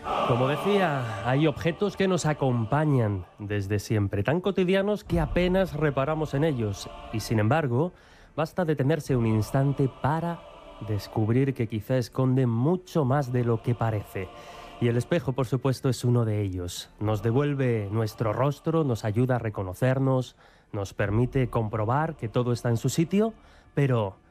Como decía, hay objetos que nos acompañan desde siempre, tan cotidianos que apenas reparamos en ellos. Y sin embargo, basta detenerse un instante para descubrir que quizá esconde mucho más de lo que parece. Y el espejo, por supuesto, es uno de ellos. Nos devuelve nuestro rostro, nos ayuda a reconocernos, nos permite comprobar que todo está en su sitio, pero